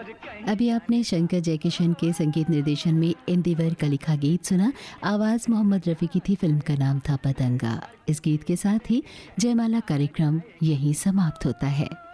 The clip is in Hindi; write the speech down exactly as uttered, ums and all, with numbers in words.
अभी आपने शंकर जयकिशन के संगीत निर्देशन में इंदिवर का लिखा गीत सुना। आवाज़ मोहम्मद रफ़ी की थी। फिल्म का नाम था पतंगा। इस गीत के साथ ही जयमाला कार्यक्रम यहीं समाप्त होता है।